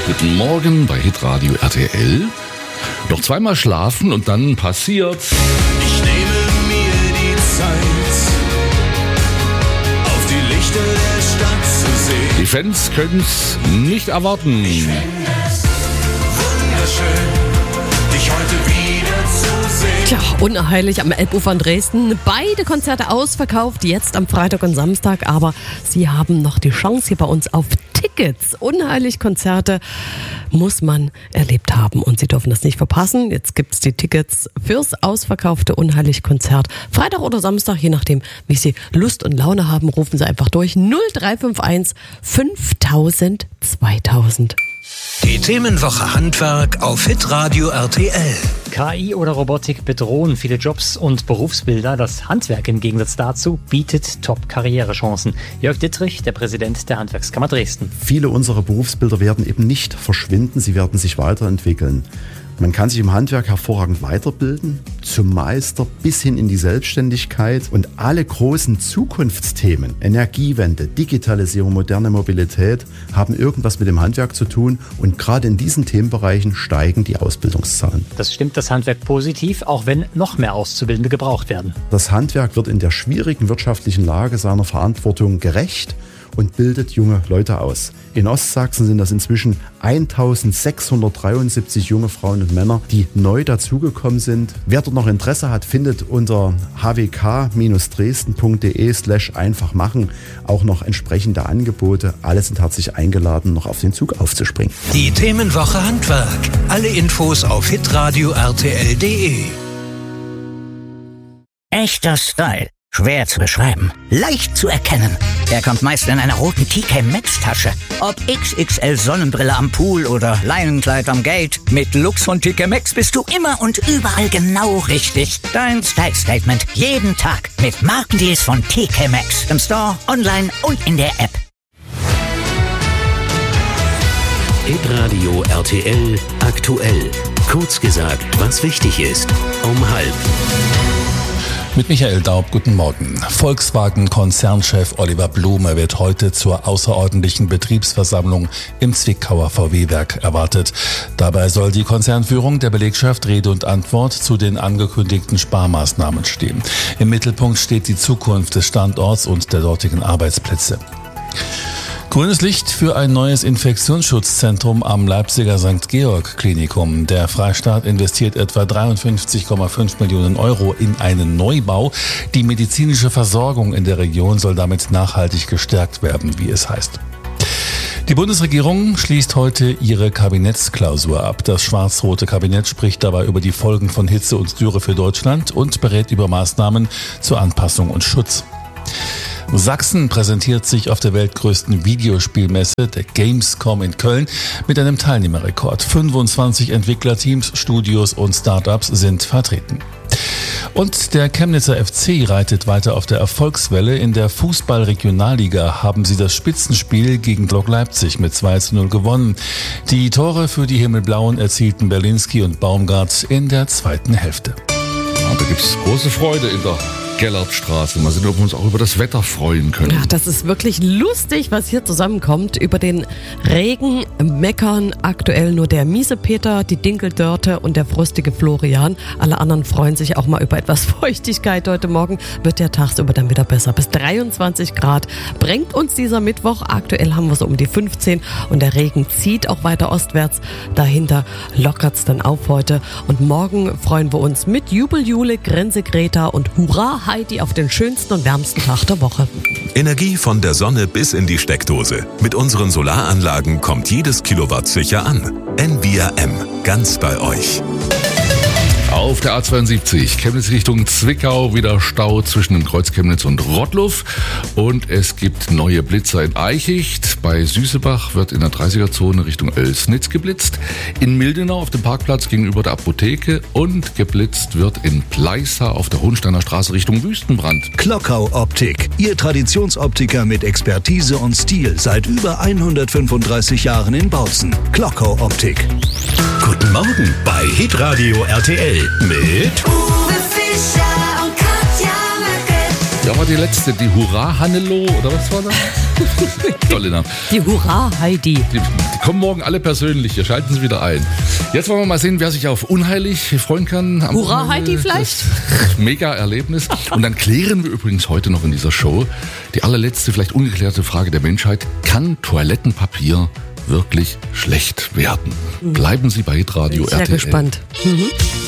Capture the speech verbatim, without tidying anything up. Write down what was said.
Guten Morgen bei Hitradio R T L. Noch zweimal schlafen und dann passiert's. Ich nehme mir die Zeit, auf die Lichter der Stadt zu sehen. Die Fans können's nicht erwarten. Ich finde es wunderschön, dich heute wieder zu sehen. Tja, unheilig am Elbufer in Dresden. Beide Konzerte ausverkauft, jetzt am Freitag und Samstag. Aber Sie haben noch die Chance hier bei uns auf Tickets. Unheilig Konzerte muss man erlebt haben und Sie dürfen das nicht verpassen. Jetzt gibt's die Tickets fürs ausverkaufte Unheilig Konzert. Freitag oder Samstag, je nachdem, wie Sie Lust und Laune haben, rufen Sie einfach durch null drei fünf eins fünftausend zweitausend. Die Themenwoche Handwerk auf Hitradio R T L. K I oder Robotik bedrohen viele Jobs und Berufsbilder. Das Handwerk im Gegensatz dazu bietet Top-Karrierechancen. Jörg Dittrich, der Präsident der Handwerkskammer Dresden. Viele unserer Berufsbilder werden eben nicht verschwinden, sie werden sich weiterentwickeln. Man kann sich im Handwerk hervorragend weiterbilden, zum Meister bis hin in die Selbstständigkeit. Und alle großen Zukunftsthemen, Energiewende, Digitalisierung, moderne Mobilität, haben irgendwas mit dem Handwerk zu tun. Und gerade in diesen Themenbereichen steigen die Ausbildungszahlen. Das stimmt das Handwerk positiv, auch wenn noch mehr Auszubildende gebraucht werden. Das Handwerk wird in der schwierigen wirtschaftlichen Lage seiner Verantwortung gerecht und bildet junge Leute aus. In Ostsachsen sind das inzwischen eintausendsechshundertdreiundsiebzig junge Frauen und Männer, die neu dazugekommen sind. Wer dort noch Interesse hat, findet unter h w k dresden punkt d e slash einfach machen auch noch entsprechende Angebote. Alle sind herzlich eingeladen, noch auf den Zug aufzuspringen. Die Themenwoche Handwerk. Alle Infos auf hitradio r t l punkt d e. Echter Style. Schwer zu beschreiben, leicht zu erkennen. Er kommt meist in einer roten T K Maxx Tasche. Ob X X L Sonnenbrille am Pool oder Leinenkleid am Gate. Mit Looks von T K Maxx bist du immer und überall genau richtig. Dein Style Statement jeden Tag mit Markendeals von T K Maxx. Im Store, online und in der App. Hitradio R T L aktuell. Kurz gesagt, was wichtig ist. Um halb. Mit Michael Daub, guten Morgen. Volkswagen-Konzernchef Oliver Blume wird heute zur außerordentlichen Betriebsversammlung im Zwickauer V W-Werk erwartet. Dabei soll die Konzernführung der Belegschaft Rede und Antwort zu den angekündigten Sparmaßnahmen stehen. Im Mittelpunkt steht die Zukunft des Standorts und der dortigen Arbeitsplätze. Grünes Licht für ein neues Infektionsschutzzentrum am Leipziger Sankt Georg Klinikum. Der Freistaat investiert etwa dreiundfünfzig Komma fünf Millionen Euro in einen Neubau. Die medizinische Versorgung in der Region soll damit nachhaltig gestärkt werden, wie es heißt. Die Bundesregierung schließt heute ihre Kabinettsklausur ab. Das schwarz-rote Kabinett spricht dabei über die Folgen von Hitze und Dürre für Deutschland und berät über Maßnahmen zur Anpassung und Schutz. Sachsen präsentiert sich auf der weltgrößten Videospielmesse, der Gamescom in Köln, mit einem Teilnehmerrekord. fünfundzwanzig Entwicklerteams, Studios und Startups sind vertreten. Und der Chemnitzer F C reitet weiter auf der Erfolgswelle. In der Fußball-Regionalliga haben sie das Spitzenspiel gegen Lok Leipzig mit zwei zu null gewonnen. Die Tore für die Himmelblauen erzielten Berlinski und Baumgart in der zweiten Hälfte. Ja, da gibt's große Freude in der Gellertstraße. Mal sehen, ob wir uns auch über das Wetter freuen können. Ja, das ist wirklich lustig, was hier zusammenkommt. Über den Regen meckern aktuell nur der miese Peter, die Dinkeldörte und der frostige Florian. Alle anderen freuen sich auch mal über etwas Feuchtigkeit. Heute Morgen wird der tagsüber dann wieder besser. Bis dreiundzwanzig Grad bringt uns dieser Mittwoch. Aktuell haben wir so um die fünfzehn und der Regen zieht auch weiter ostwärts. Dahinter lockert's dann auf heute. Und morgen freuen wir uns mit Jubel Jule, Grenze Greta und Hurra Heidi auf den schönsten und wärmsten Tag der Woche. Energie von der Sonne bis in die Steckdose. Mit unseren Solaranlagen kommt jedes Kilowatt sicher an. N V R M, ganz bei euch. Auf der A zweiundsiebzig, Chemnitz Richtung Zwickau, wieder Stau zwischen dem Kreuz Chemnitz und Rottluff. Und es gibt neue Blitzer in Eichicht. Bei Süßebach wird in der dreißiger-Zone Richtung Oelsnitz geblitzt. In Mildenau auf dem Parkplatz gegenüber der Apotheke. Und geblitzt wird in Pleissa auf der Hohensteiner Straße Richtung Wüstenbrand. Klockau Optik, Ihr Traditionsoptiker mit Expertise und Stil seit über hundertfünfunddreißig Jahren in Bautzen. Klockau Optik. Guten Morgen bei Hitradio R T L mit Uwe Fischer und Katja Möcke. Ja, war die letzte, die Hurra Hannelo oder was war das? Tolle Name. Die Hurra Heidi. Die, die kommen morgen alle persönlich, hier schalten Sie wieder ein. Jetzt wollen wir mal sehen, wer sich auf unheilig freuen kann. Am Hurra Heidi vielleicht? Mega-Erlebnis. Und dann klären wir übrigens heute noch in dieser Show die allerletzte, vielleicht ungeklärte Frage der Menschheit. Kann Toilettenpapier wirklich schlecht werden? Bleiben Sie bei Hitradio Bin ich sehr R T L. gespannt. Mhm.